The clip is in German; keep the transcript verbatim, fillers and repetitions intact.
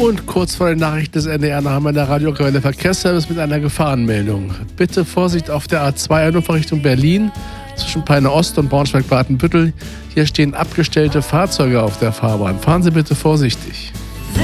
Und kurz vor den Nachrichten des N D R haben wir in der Radioquelle Verkehrsservice mit einer Gefahrenmeldung. Bitte Vorsicht auf der A zwei Hannover Richtung Berlin zwischen Peine Ost und Braunschweig-Badenbüttel. Hier stehen abgestellte Fahrzeuge auf der Fahrbahn. Fahren Sie bitte vorsichtig.